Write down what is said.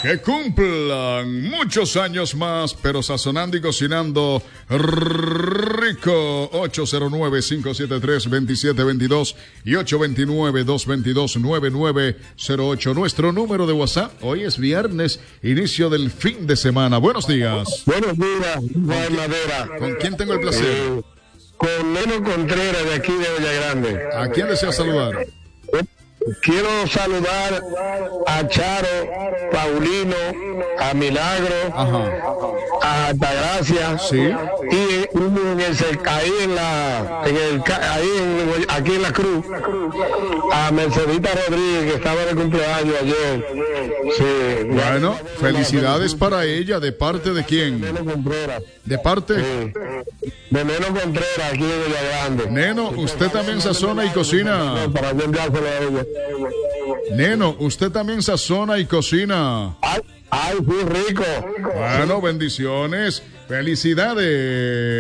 Que cumplan muchos años más, pero sazonando y cocinando rico. 809-573-2722 y 829-222-9908. Nuestro número de WhatsApp. Hoy es viernes, inicio del fin de semana. Buenos días. Buenos días, Juan Madera. ¿Con quién tengo el placer? Con Neno Contreras, de aquí de Olla Grande. ¿A quién desea saludar? Quiero saludar a Charo, Paulino, a Milagro, a Altagracia, sí, y aquí en la Cruz, a Mercedita Rodríguez, que estaba de cumpleaños ayer. Sí, bueno, felicidades para ella. ¿De parte de quién? Neno Contreras. ¿De parte? Sí. De Neno Contreras, aquí en Olla Grande. Neno, usted también sazona y cocina. Para enviárselo a ella. Neno, usted también sazona y cocina. Ay, sí, rico. Bueno, bendiciones. Felicidades.